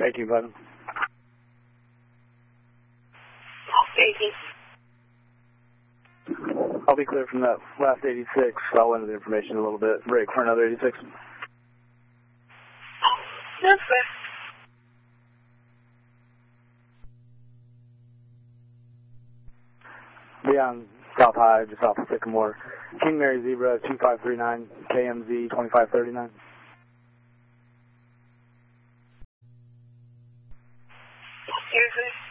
Thank you, bud. Thank you. I'll be clear from that last 86. I'll into the information a little bit. Break for another 86. Yes, sir. Be on South High, just off of Sycamore. King Mary Zebra, 2539, KMZ 2539. Yes, sir.